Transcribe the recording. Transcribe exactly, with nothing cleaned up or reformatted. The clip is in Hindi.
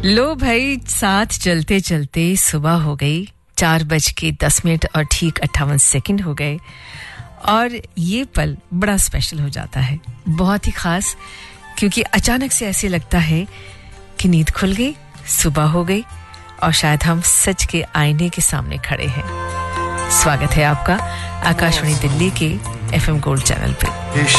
लो भाई, साथ चलते चलते सुबह हो गई, चार बज के दस मिनट और ठीक अट्ठावन सेकंड हो गए और ये पल बड़ा स्पेशल हो जाता है, बहुत ही खास, क्योंकि अचानक से ऐसे लगता है कि नींद खुल गई, सुबह हो गई और शायद हम सच के आईने के सामने खड़े हैं। स्वागत है आपका आकाशवाणी दिल्ली के एफएम गोल्ड चैनल पे।